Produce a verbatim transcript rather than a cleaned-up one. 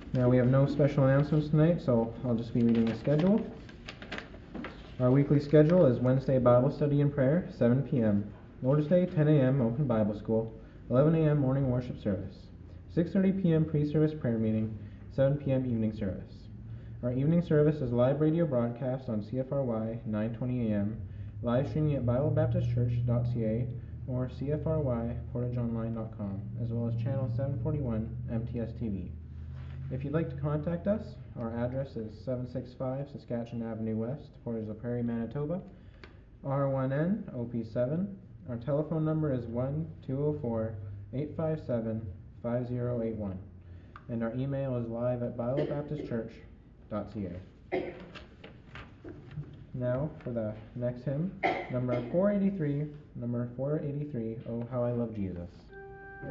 Now we have no special announcements tonight, so I'll just be reading the schedule. Our weekly schedule is Wednesday Bible study and prayer, seven p.m. Lord's Day, ten a.m. Open Bible School, eleven a.m. morning worship service, six thirty p.m. pre-service prayer meeting, seven p.m. evening service. Our evening service is live radio broadcast on C F R Y, nine twenty a.m., live streaming at bible baptist church dot c a or C F R Y portage online dot com, as well as channel seven forty-one M T S T V. If you'd like to contact us, our address is seven sixty-five Saskatchewan Avenue West, Portage la Prairie, Manitoba, R one N O P seven. Our telephone number is one two zero four, eight five seven, five zero eight one, and our email is live at bible baptist church dot c a. Now for the next hymn, number four eighty-three, number four eighty-three, Oh How I Love Jesus.